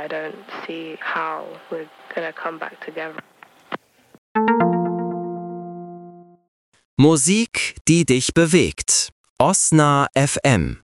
I don't see how we're going to come back together. Musik, die dich bewegt. Osna FM